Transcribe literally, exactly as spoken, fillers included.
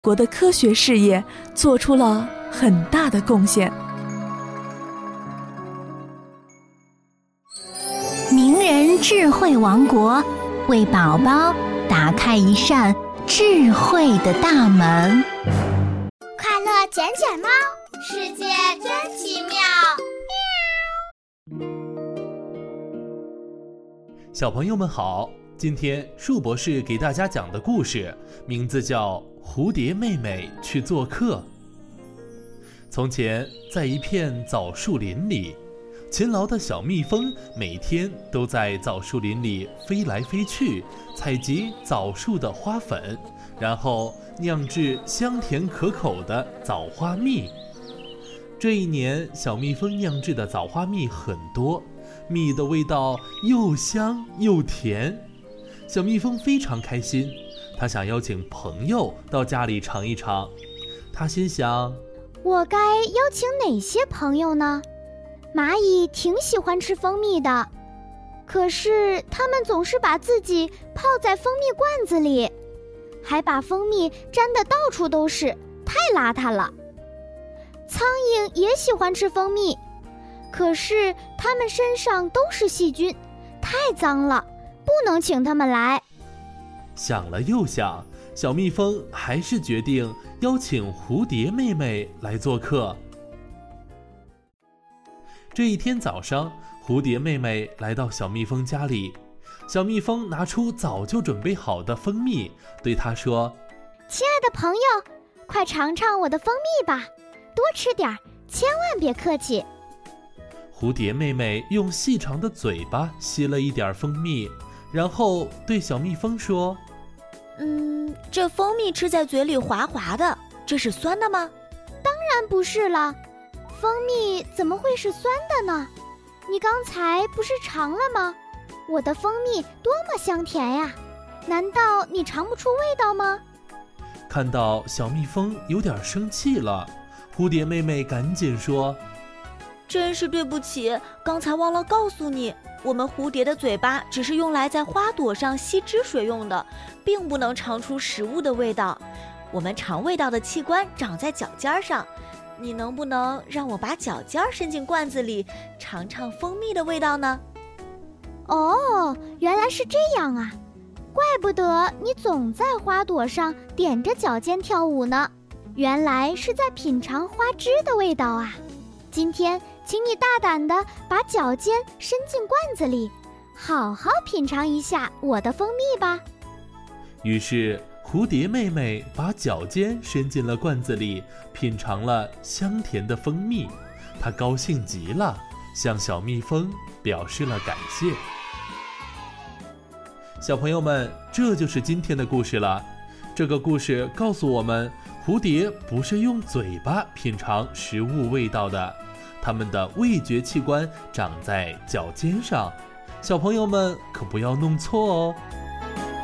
国的科学事业做出了很大的贡献。 名人智慧王国为宝宝打开一扇智慧的大门。 快乐捡捡猫，世界真奇妙。 小朋友们好，今天树博士给大家讲的故事名字叫《蝴蝶妹妹去做客》。从前，在一片枣树林里，勤劳的小蜜蜂每天都在枣树林里飞来飞去，采集枣树的花粉，然后酿制香甜可口的枣花蜜。这一年，小蜜蜂酿制的枣花蜜很多，蜜的味道又香又甜。小蜜蜂非常开心，它想邀请朋友到家里尝一尝。它心想， 我该邀请哪些朋友呢？蚂蚁挺喜欢吃蜂蜜的，可是它们总是把自己泡在蜂蜜罐子里，还把蜂蜜沾得到处都是，太邋遢了。苍蝇也喜欢吃蜂蜜，可是它们身上都是细菌，太脏了，不能请它们来。 想了又想，小蜜蜂还是决定邀请蝴蝶妹妹来做客。这一天早上，蝴蝶妹妹来到小蜜蜂家里，小蜜蜂拿出早就准备好的蜂蜜，对她说： 亲爱的朋友，快尝尝我的蜂蜜吧，多吃点，千万别客气。 蝴蝶妹妹用细长的嘴巴吸了一点蜂蜜，然后对小蜜蜂说： 嗯，这蜂蜜吃在嘴里滑滑的，这是酸的吗？ 当然不是了，蜂蜜怎么会是酸的呢？你刚才不是尝了吗？我的蜂蜜多么香甜呀，难道你尝不出味道吗？ 看到小蜜蜂有点生气了，蝴蝶妹妹赶紧说： 真是对不起，刚才忘了告诉你，我们蝴蝶的嘴巴只是用来在花朵上吸汁水用的，并不能尝出食物的味道。我们尝味道的器官长在脚尖上，你能不能让我把脚尖伸进罐子里，尝尝蜂蜜的味道呢？ 哦，原来是这样啊，怪不得你总在花朵上踮着脚尖跳舞呢，原来是在品尝花汁的味道啊。今天请你大胆地把脚尖伸进罐子里，好好品尝一下我的蜂蜜吧。 于是蝴蝶妹妹把脚尖伸进了罐子里，品尝了香甜的蜂蜜，她高兴极了，向小蜜蜂表示了感谢。小朋友们，这就是今天的故事了。这个故事告诉我们，蝴蝶不是用嘴巴品尝食物味道的，它们的味觉器官长在脚尖上。小朋友们可不要弄错哦。